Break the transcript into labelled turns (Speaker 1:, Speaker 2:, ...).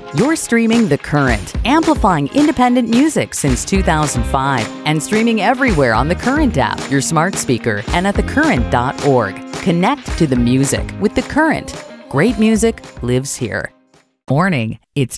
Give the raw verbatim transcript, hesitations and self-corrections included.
Speaker 1: You're streaming The Current, amplifying independent music since two thousand five and streaming everywhere on The Current app, your smart speaker, and at the current dot org. Connect to the music with The Current. Great music lives here. Warning, it's